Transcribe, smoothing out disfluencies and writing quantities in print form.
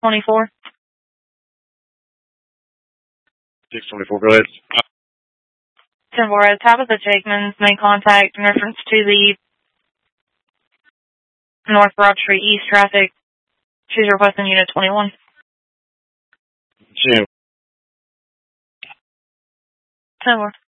624. 624, go ahead. 10-4, Tabitha Jakeman's made contact in reference to the North Broad Street East traffic. She's requesting Unit 21. 10. 10-4.